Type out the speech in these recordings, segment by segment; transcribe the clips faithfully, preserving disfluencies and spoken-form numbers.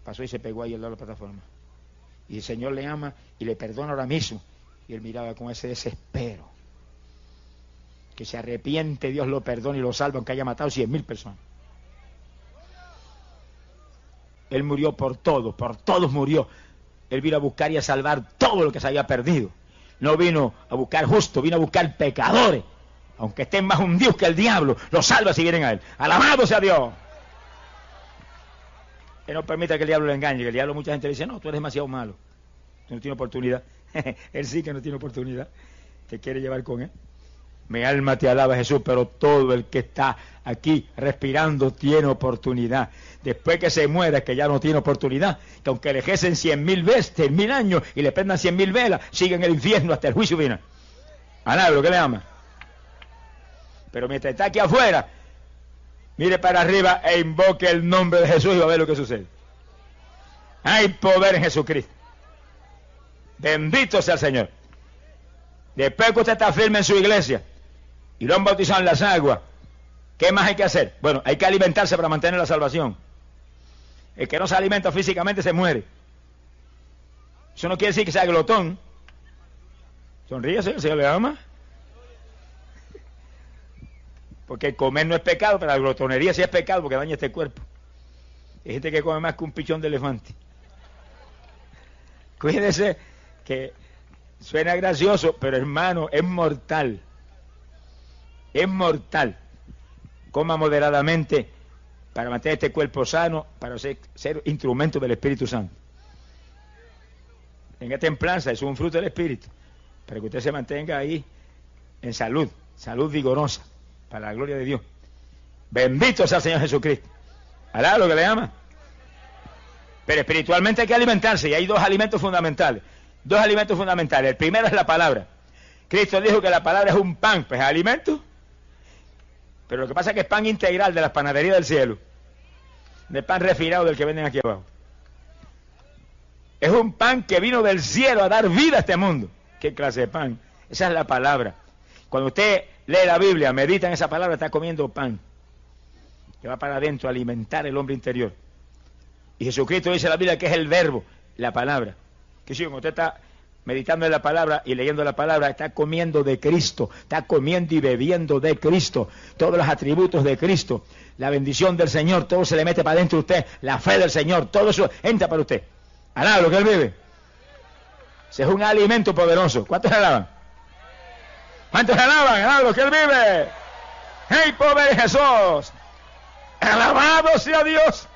pasó y se pegó ahí al lado de la plataforma. Y el Señor le ama y le perdona ahora mismo. Y él miraba con ese desespero. Que se arrepiente, Dios lo perdona y lo salva, aunque haya matado cien mil personas. Él murió por todos, por todos murió. Él vino a buscar y a salvar todo lo que se había perdido. No vino a buscar justos, vino a buscar pecadores. Aunque estén más hundidos que el diablo, los salva si vienen a él. ¡Alabado sea Dios! Que no permita que el diablo le engañe, que el diablo mucha gente le dice, no, tú eres demasiado malo. Tú no tienes oportunidad. Él sí que no tiene oportunidad. Te quiere llevar con él. Mi alma te alaba, Jesús, pero todo el que está aquí respirando tiene oportunidad. Después que se muera, que ya no tiene oportunidad, que aunque le ejecen cien mil veces, mil años, y le prendan cien mil velas, sigue en el infierno hasta el juicio final. Alaba lo que le ama. Pero mientras está aquí afuera, mire para arriba e invoque el nombre de Jesús y va a ver lo que sucede. Hay poder en Jesucristo. Bendito sea el Señor. Después que usted está firme en su iglesia y lo han bautizado en las aguas, ¿qué más hay que hacer? Bueno, hay que alimentarse para mantener la salvación. El que no se alimenta físicamente se muere. Eso no quiere decir que sea glotón. Sonríese, el Señor le ama. Porque el comer no es pecado, pero la glotonería sí es pecado porque daña este cuerpo. Hay gente que come más que un pichón de elefante. Cuídese que suena gracioso, pero hermano, es mortal. Es mortal. Coma moderadamente para mantener este cuerpo sano, para ser, ser instrumento del Espíritu Santo. Tenga templanza, es un fruto del Espíritu, para que usted se mantenga ahí en salud, salud vigorosa, para la gloria de Dios. Bendito sea el Señor Jesucristo. Alá lo que le ama. Pero espiritualmente hay que alimentarse, y hay dos alimentos fundamentales. Dos alimentos fundamentales. El primero es la palabra. Cristo dijo que la palabra es un pan, pues es alimento. Pero lo que pasa es que es pan integral de las panaderías del cielo. De pan refinado del que venden aquí abajo. Es un pan que vino del cielo a dar vida a este mundo. ¿Qué clase de pan? Esa es la palabra. Cuando usted lee la Biblia, medita en esa palabra, está comiendo pan. Que va para adentro a alimentar el hombre interior. Y Jesucristo dice en la Biblia que es el verbo, la palabra. Que si cuando usted está meditando en la palabra y leyendo la palabra, está comiendo de Cristo, está comiendo y bebiendo de Cristo, todos los atributos de Cristo, la bendición del Señor, todo se le mete para dentro de usted, la fe del Señor, todo eso entra para usted. Alaba lo que Él vive. Ese es un alimento poderoso. ¿Cuántos alaban? ¿Cuántos alaban? Alaba lo que Él vive. ¡Hey, pobre Jesús! ¡Alabado sea Dios!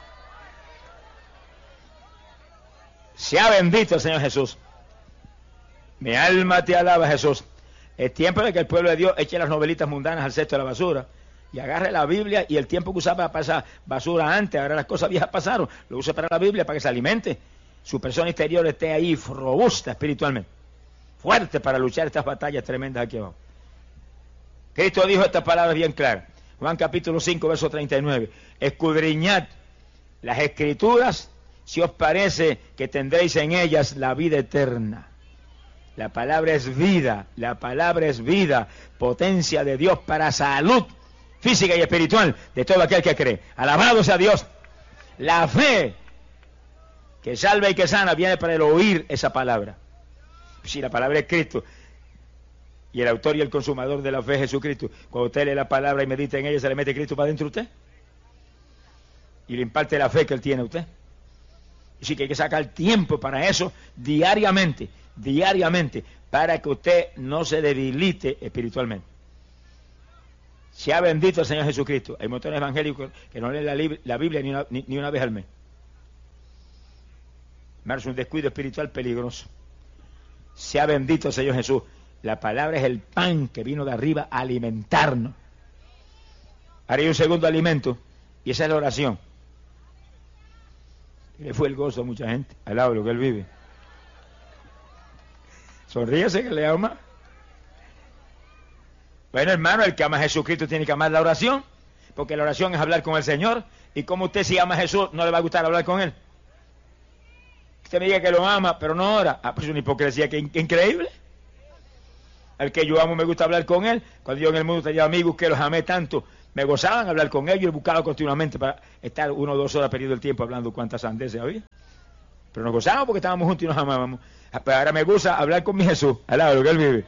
Sea bendito el Señor Jesús. Mi alma te alaba, Jesús. Es tiempo de que el pueblo de Dios eche las novelitas mundanas al cesto de la basura y agarre la Biblia, y el tiempo que usaba para pasar basura antes, ahora las cosas viejas pasaron, lo use para la Biblia, para que se alimente. Su persona interior esté ahí robusta espiritualmente, fuerte para luchar estas batallas tremendas aquí abajo. Cristo dijo estas palabras bien claras. Juan capítulo cinco, verso treinta y nueve. Escudriñad las Escrituras, si os parece que tendréis en ellas la vida eterna. La palabra es vida, la palabra es vida, potencia de Dios para salud física y espiritual de todo aquel que cree. Alabado sea Dios. La fe que salva y que sana viene para el oír esa palabra. Si la palabra es Cristo, y el autor y el consumador de la fe es Jesucristo, cuando usted lee la palabra y medita en ella, ¿se le mete Cristo para dentro de usted? Y le imparte la fe que Él tiene a usted. Así que hay que sacar tiempo para eso diariamente, diariamente, para que usted no se debilite espiritualmente. Sea bendito el Señor Jesucristo. Hay montones evangélicos que no leen la, la Biblia ni una, ni, ni una vez al mes. Es un descuido espiritual peligroso. Sea bendito el Señor Jesús. La palabra es el pan que vino de arriba a alimentarnos. Ahora hay un segundo alimento, y esa es la oración. Le fue el gozo a mucha gente, al lado de lo que Él vive. Sonríese que le ama. Bueno, hermano, el que ama a Jesucristo tiene que amar la oración, porque la oración es hablar con el Señor. Y como usted, si ama a Jesús, no le va a gustar hablar con Él. Usted me diga que lo ama, pero no ora. Ah, pues es una hipocresía que in increíble. Al que yo amo me gusta hablar con Él. Cuando yo en el mundo tenía amigos que los amé tanto, Me gozaban hablar con ellos y buscaba continuamente para estar una o dos horas perdiendo el tiempo hablando cuántas sandeces había. Pero nos gozábamos porque estábamos juntos y nos amábamos. Pero ahora me gusta hablar con mi Jesús, al lado de lo que Él vive.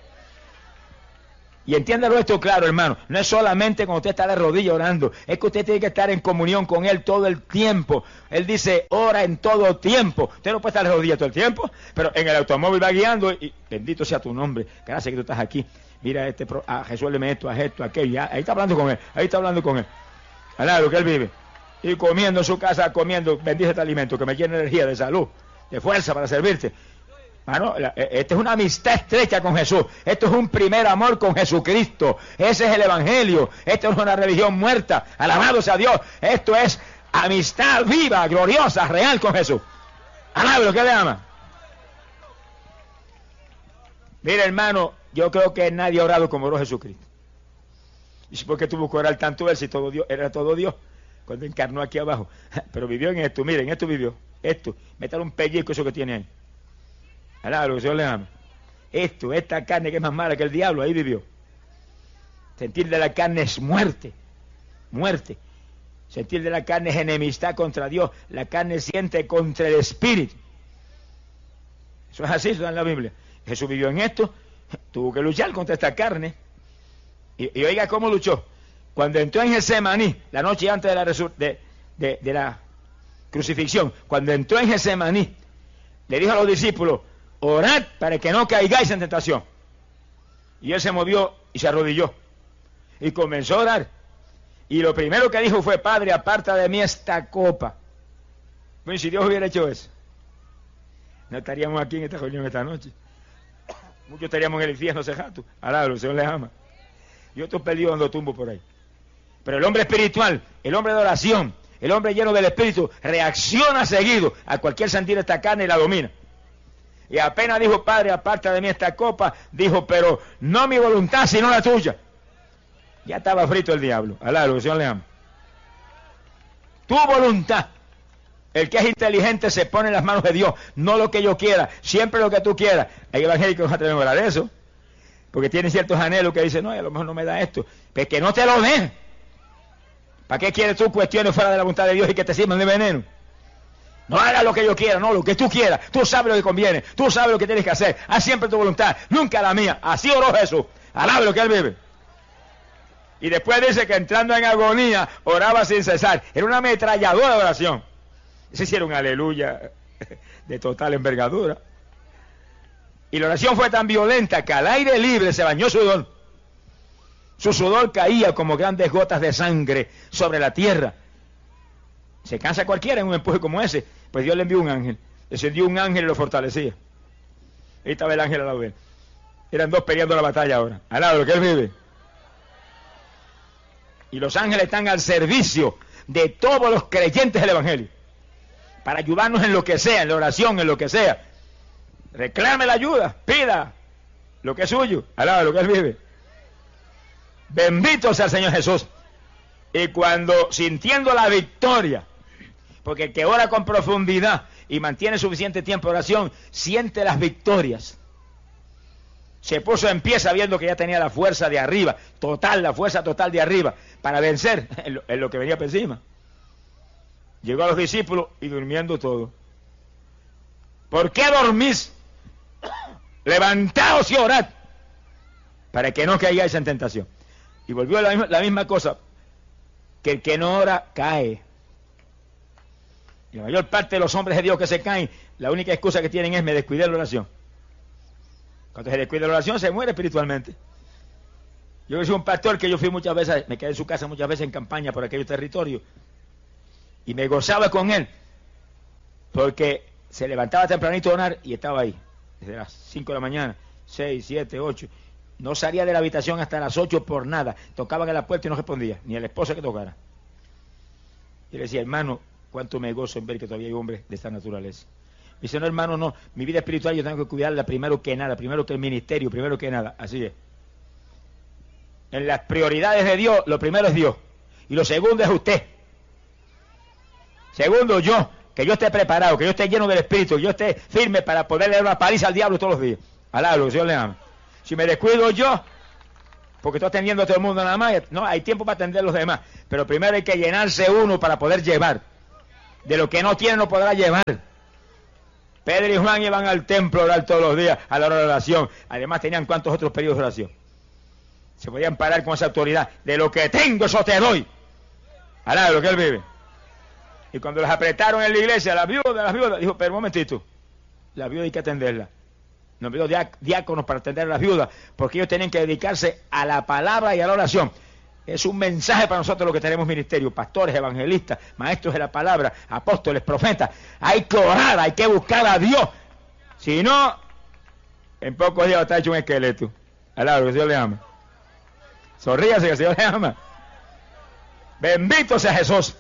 Y entiéndalo esto claro, hermano. No es solamente cuando usted está de rodillas orando. Es que usted tiene que estar en comunión con Él todo el tiempo. Él dice, ora en todo tiempo. Usted no puede estar de rodillas todo el tiempo, pero en el automóvil va guiando y bendito sea tu nombre. Gracias que tú estás aquí. Mira, este, a Jesús le esto, a esto, a aquello. Ahí está hablando con Él. Ahí está hablando con Él. Al lado de lo que Él vive. Y comiendo en su casa, comiendo, bendice este alimento que me llena energía, de salud, de fuerza para servirte. Mano, esta es una amistad estrecha con Jesús. Esto es un primer amor con Jesucristo. Ese es el Evangelio. Esto no es una religión muerta. Alabado sea Dios. Esto es amistad viva, gloriosa, real con Jesús. Alabado lo que le ama. Mira, hermano, yo creo que nadie ha orado como oró Jesucristo. ¿Y por qué tuvo que orar tanto Él si todo Dios, era todo Dios? Cuando encarnó aquí abajo. Pero vivió en esto, miren, esto vivió. Esto, métale un pellizco eso que tiene ahí. Alá, lo que el Señor le ama. Esto, esta carne que es más mala que el diablo, ahí vivió. Sentir de la carne es muerte. Muerte. Sentir de la carne es enemistad contra Dios. La carne siente contra el Espíritu. Eso es así, eso está en la Biblia. Jesús vivió en esto, tuvo que luchar contra esta carne. Y, y oiga cómo luchó. Cuando entró en Getsemaní, la noche antes de la, de, de, de la crucifixión, cuando entró en Getsemaní, le dijo a los discípulos, orad para que no caigáis en tentación. Y él se movió y se arrodilló. Y comenzó a orar. Y lo primero que dijo fue, Padre, aparta de mí esta copa. Bueno, si Dios hubiera hecho eso, no estaríamos aquí en esta reunión esta noche. Muchos estaríamos en el infierno cejato. Alá, el Señor les ama. Y otros perdidos dando tumbo por ahí. Pero el hombre espiritual, el hombre de oración, el hombre lleno del Espíritu, reacciona seguido a cualquier sentir de esta carne y la domina. Y apenas dijo, Padre, aparta de mí esta copa, dijo, pero no mi voluntad, sino la tuya. Ya estaba frito el diablo. Alá, lo que el Señor le ama. Tu voluntad. El que es inteligente se pone en las manos de Dios, no lo que yo quiera, siempre lo que tú quieras. Hay evangélicos que no se atreven a hablar de eso, porque tienen ciertos anhelos que dicen, no, a lo mejor no me da esto. Pero que no te lo den. ¿Para qué quieres tú cuestiones fuera de la voluntad de Dios y que te sirvan de veneno? No hagas lo que yo quiera, no, lo que tú quieras. Tú sabes lo que conviene, tú sabes lo que tienes que hacer. Haz siempre tu voluntad, nunca la mía. Así oró Jesús. Alabe lo que Él vive. Y después dice que entrando en agonía, oraba sin cesar. Era una ametralladora de oración. Ese sí era un aleluya de total envergadura. Y la oración fue tan violenta que al aire libre se bañó sudor. Su sudor caía como grandes gotas de sangre sobre la tierra. Se cansa cualquiera en un empuje como ese. Pues Dios le envió un ángel. Descendió un ángel y lo fortalecía. Ahí estaba el ángel al lado de él. Eran dos peleando la batalla ahora. Al lado de lo que Él vive. Y los ángeles están al servicio de todos los creyentes del Evangelio. Para ayudarnos en lo que sea, en la oración, en lo que sea. Reclame la ayuda, pida lo que es suyo, al lado de lo que Él vive. Bendito sea el Señor Jesús. Y cuando sintiendo la victoria, porque el que ora con profundidad y mantiene suficiente tiempo de oración, siente las victorias. Se puso en pie sabiendo que ya tenía la fuerza de arriba, total, la fuerza total de arriba, para vencer en lo, en lo que venía por encima. Llegó a los discípulos y durmiendo todo. ¿Por qué dormís? Levantaos y orad, para que no caigáis en tentación. Y volvió la misma, la misma cosa, que el que no ora cae. Y la mayor parte de los hombres de Dios que se caen, la única excusa que tienen es me descuidé de la oración. Cuando se descuida la oración se muere espiritualmente. Yo soy un pastor que yo fui muchas veces, me quedé en su casa muchas veces en campaña por aquellos territorios, y me gozaba con él, porque se levantaba tempranito a orar y estaba ahí, desde las cinco de la mañana, seis, siete, ocho, no salía de la habitación hasta las ocho por nada, tocaban a la puerta y no respondía, ni el esposo que tocara. Y le decía, hermano, cuánto me gozo en ver que todavía hay hombres de esta naturaleza. Me dice, no, hermano, no, mi vida espiritual yo tengo que cuidarla primero que nada, primero que el ministerio, primero que nada, así es. En las prioridades de Dios, lo primero es Dios, y lo segundo es usted. Segundo, yo, que yo esté preparado, que yo esté lleno del Espíritu, que yo esté firme para poderle dar una paliza al diablo todos los días. Alá, lo que el Señor le ama. Si me descuido yo, porque estoy atendiendo a todo el mundo nada más. No, hay tiempo para atender a los demás. Pero primero hay que llenarse uno para poder llevar. De lo que no tiene no podrá llevar. Pedro y Juan iban al templo a orar todos los días, a la hora de oración. Además tenían cuantos otros periodos de oración. Se podían parar con esa autoridad. De lo que tengo, eso te doy. Alá, de lo que él vive. Y cuando los apretaron en la iglesia, las viudas, las viudas, dijo, pero un momentito, la viuda hay que atenderla. Nos pidió diáconos para atender a las viudas, porque ellos tienen que dedicarse a la palabra y a la oración. Es un mensaje para nosotros los que tenemos ministerio, pastores, evangelistas, maestros de la palabra, apóstoles, profetas. Hay que orar, hay que buscar a Dios. Si no, en pocos días va a estar hecho un esqueleto. Alá, que el Señor le ama. Sonríase que el Señor le ama. Bendito sea Jesús.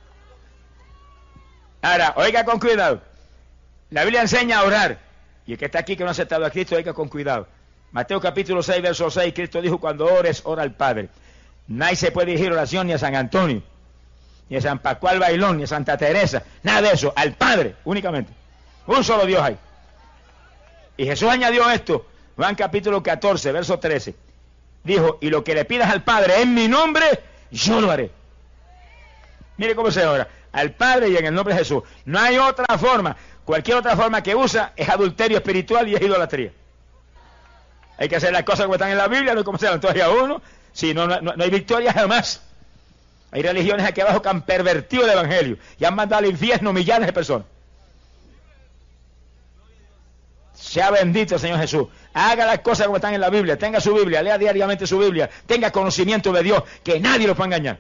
Ahora, oiga con cuidado. La Biblia enseña a orar. Y el que está aquí que no ha aceptado a Cristo, oiga con cuidado. Mateo capítulo seis, verso seis, Cristo dijo, cuando ores, ora al Padre. Nadie se puede dirigir oración ni a San Antonio, ni a San Pascual Bailón, ni a Santa Teresa. Nada de eso, al Padre, únicamente. Un solo Dios hay. Y Jesús añadió esto, Juan capítulo catorce, verso trece. Dijo, y lo que le pidas al Padre en mi nombre, yo lo haré. Mire cómo se ora. Al Padre y en el nombre de Jesús. No hay otra forma. Cualquier otra forma que usa es adulterio espiritual y es idolatría. Hay que hacer las cosas como están en la Biblia, no como se dan todavía uno. Si no, no, no hay victoria jamás. Hay religiones aquí abajo que han pervertido el evangelio y han mandado al infierno millares de personas. Sea bendito el Señor Jesús. Haga las cosas como están en la Biblia. Tenga su Biblia, lea diariamente su Biblia. Tenga conocimiento de Dios, que nadie lo pueda engañar.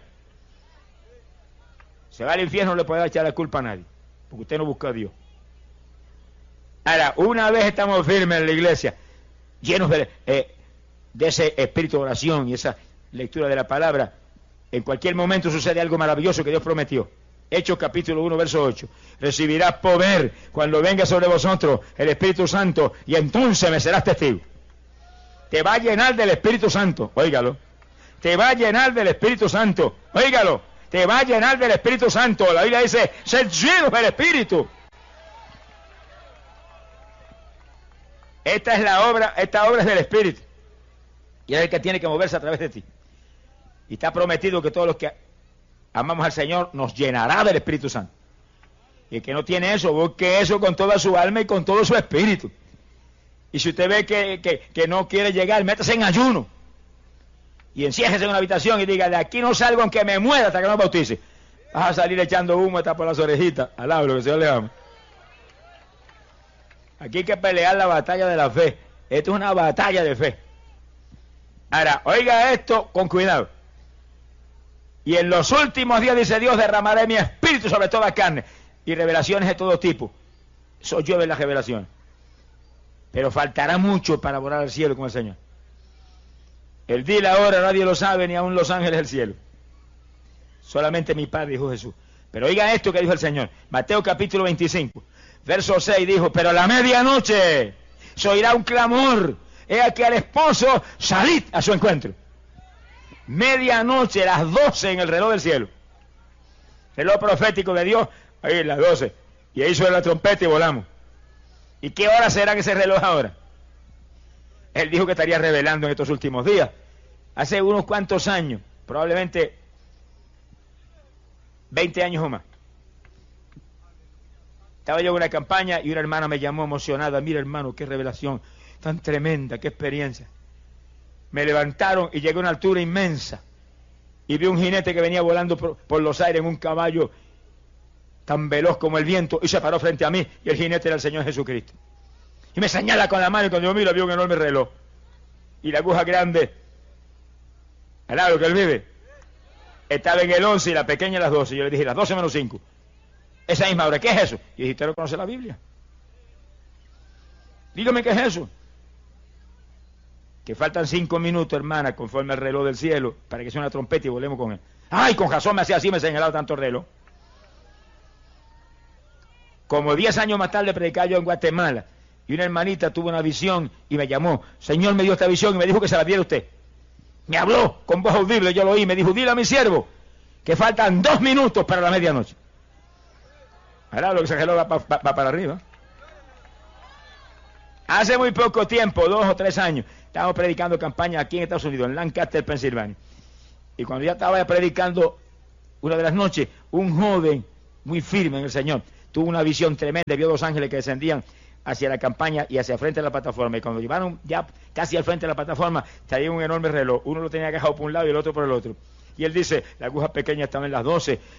Se va al infierno, no le puede echar la culpa a nadie, porque usted no busca a Dios. Ahora, una vez estamos firmes en la iglesia, llenos de, eh, de ese espíritu de oración y esa lectura de la palabra, en cualquier momento sucede algo maravilloso que Dios prometió. Hechos capítulo uno, verso ocho. Recibirás poder cuando venga sobre vosotros el Espíritu Santo y entonces me serás testigo. Te va a llenar del Espíritu Santo, óigalo. Te va a llenar del Espíritu Santo, óigalo. Te va a llenar del Espíritu Santo. La Biblia dice, sed llenos del Espíritu. Esta es la obra, esta obra es del Espíritu. Y es el que tiene que moverse a través de ti. Y está prometido que todos los que amamos al Señor nos llenará del Espíritu Santo. Y el que no tiene eso, busque eso con toda su alma y con todo su espíritu. Y si usted ve que, que, que no quiere llegar, métase en ayuno. Y enciérrese en una habitación y diga, de aquí no salgo aunque me muera hasta que no me bautice. Vas a salir echando humo hasta por las orejitas. Alabro, que el Señor le ama. Aquí hay que pelear la batalla de la fe. Esto es una batalla de fe. Ahora, oiga esto con cuidado. Y en los últimos días, dice Dios, derramaré mi espíritu sobre toda carne. Y revelaciones de todo tipo. Eso llueve las revelaciones. Pero faltará mucho para morar al cielo con el Señor. El día y la hora nadie lo sabe, ni aun los ángeles del cielo. Solamente mi Padre, dijo Jesús. Pero oiga esto que dijo el Señor. Mateo capítulo veinticinco, verso seis, dijo, pero a la medianoche se oirá un clamor. He aquí al esposo, salid a su encuentro. Medianoche, las doce en el reloj del cielo. Reloj profético de Dios, ahí las doce. Y ahí suena la trompeta y volamos. ¿Y qué hora será ese reloj ahora? Él dijo que estaría revelando en estos últimos días. Hace unos cuantos años, probablemente veinte años o más. Estaba yo en una campaña y una hermana me llamó emocionada. Mira, hermano, qué revelación tan tremenda, qué experiencia. Me levantaron y llegué a una altura inmensa. Y vi un jinete que venía volando por, por los aires en un caballo tan veloz como el viento y se paró frente a mí. Y el jinete era el Señor Jesucristo. Y me señala con la mano y cuando yo miro vi un enorme reloj. Y la aguja grande, al lado que él vive, estaba en el once y la pequeña en las doce. Y yo le dije, las doce menos cinco. Esa misma hora, ¿qué es eso? Y dije, ¿usted no conoce la Biblia? Dígame qué es eso. Que faltan cinco minutos, hermana, conforme al reloj del cielo, para que sea una trompeta y volvemos con él. Ay, con razón me hacía así, me señalaba tanto reloj. Como diez años más tarde predicaba yo en Guatemala. Y una hermanita tuvo una visión y me llamó. Señor me dio esta visión y me dijo que se la diera usted. Me habló con voz audible, yo lo oí, me dijo, dile a mi siervo que faltan dos minutos para la medianoche. Ahora lo que se reloj va, va, va para arriba. Hace muy poco tiempo, dos o tres años, estábamos predicando campaña aquí en Estados Unidos, en Lancaster, Pensilvania. Y cuando ya estaba predicando una de las noches, un joven muy firme en el Señor tuvo una visión tremenda, vio dos ángeles que descendían hacia la campaña y hacia el frente de la plataforma. Y cuando llevaron ya casi al frente de la plataforma, traía un enorme reloj. Uno lo tenía agajado por un lado y el otro por el otro. Y él dice, la aguja pequeña estaba en las doce